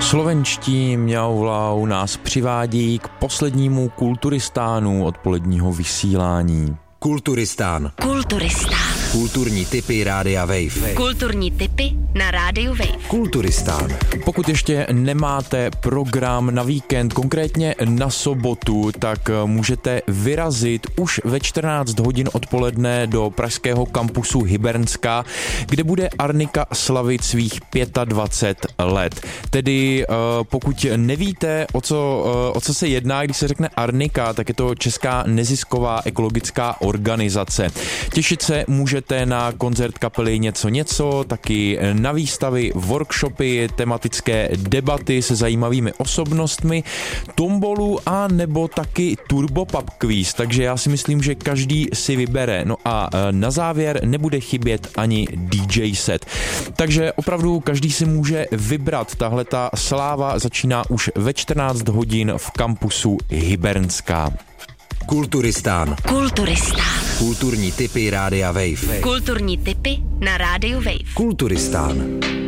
Slovenští mňaulau nás přivádí k poslednímu Kulturistánu odpoledního vysílání. Kulturistán. Kulturistán. Kulturní tipy Rádia Wave. Kulturní tipy na Rádiu Wave. Kulturistán. Pokud ještě nemáte program na víkend, konkrétně na sobotu, tak můžete vyrazit už ve 14 hodin odpoledne do pražského kampusu Hybernská, kde bude Arnika slavit svých 25 let. Tedy pokud nevíte, o co se jedná, když se řekne Arnika, tak je to česká nezisková ekologická organizace. Těšit se můžete na koncert kapely Něco, taky na výstavy, workshopy, tematické debaty se zajímavými osobnostmi, tombolu a nebo taky Turbo Pub Quiz, takže já si myslím, že každý si vybere. No a na závěr nebude chybět ani DJ set. Takže opravdu každý si může vybrat. Tahleta sláva začíná už ve 14 hodin v kampusu Hybernská. Kulturistán. Kulturistán. Kulturní tipy Rádia Wave. Kulturní tipy na Rádiu Wave. Kulturistán.